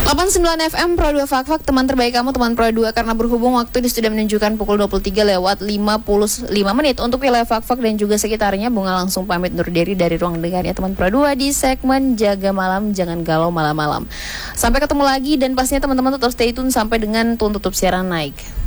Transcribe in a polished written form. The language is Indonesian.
89 FM Pro 2 Fak-Fak, teman terbaik kamu, teman Pro 2. Karena berhubung waktu ini sudah menunjukkan pukul 23:55 untuk wilayah Fak-Fak dan juga sekitarnya, Bunga langsung pamit undur diri dari ruang dengarnya teman Pro 2 di segmen Jaga Malam, Jangan Galau Malam-Malam. Sampai ketemu lagi dan pastinya teman-teman tetap stay tune sampai dengan tutup siaran naik.